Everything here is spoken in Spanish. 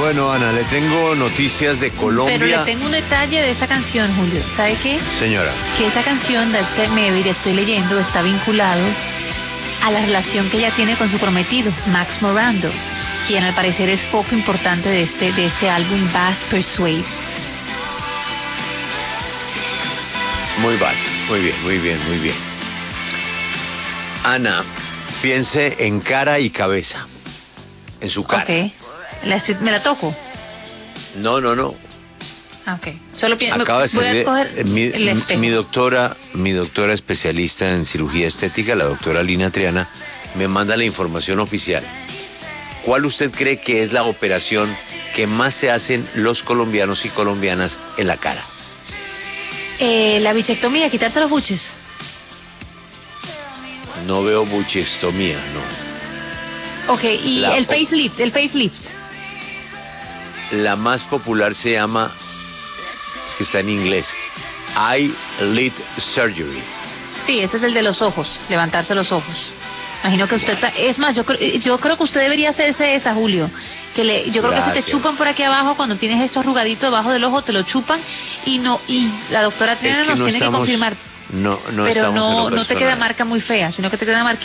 Bueno, Ana, le tengo noticias de Colombia. Pero le tengo un detalle de esa canción, Julio. ¿Sabe qué? Señora. Que esa canción de Esther Maverick, estoy leyendo, está vinculado a la relación que ella tiene con su prometido, Max Morando, quien al parecer es poco importante de este álbum Bass Persuades. Muy bien, muy bien, muy bien, muy bien. Ana, piense en cara y cabeza. En su cara. Ok. ¿Me la toco? No. Ah, ok. Solo Acaba de voy a salir coger el espejo. mi doctora especialista en cirugía estética, la doctora Lina Triana, me manda la información oficial. ¿Cuál usted cree que es la operación que más se hacen los colombianos y colombianas en la cara? La bichectomía, quitarse los buches. No veo buchestomía, no. Ok, y el facelift. La más popular se llama, es que está en inglés, eyelid surgery. Sí, ese es el de los ojos, levantarse los ojos. Imagino que usted, es más, yo creo que usted debería hacerse esa, Julio. Yo creo que si te chupan por aquí abajo, cuando tienes esto arrugadito debajo del ojo, te lo chupan y la doctora Triana nos tiene que confirmar. No pero estamos en no te queda marca muy fea, sino que te queda